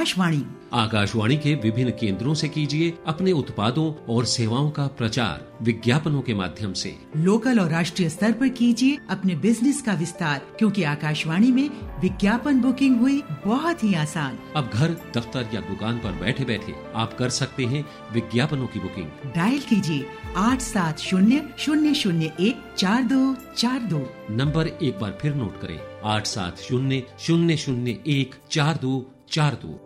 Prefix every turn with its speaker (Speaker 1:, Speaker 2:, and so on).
Speaker 1: आकाशवाणी।
Speaker 2: आकाशवाणी के विभिन्न केंद्रों से कीजिए अपने उत्पादों और सेवाओं का प्रचार विज्ञापनों के माध्यम से।
Speaker 1: लोकल और राष्ट्रीय स्तर पर कीजिए अपने बिजनेस का विस्तार, क्योंकि आकाशवाणी में विज्ञापन बुकिंग हुई बहुत ही आसान।
Speaker 2: अब घर, दफ्तर या दुकान पर बैठे बैठे आप कर सकते हैं विज्ञापनों की बुकिंग।
Speaker 1: डायल कीजिए 8700014242।
Speaker 2: नंबर एक बार फिर नोट करें, 8700014242।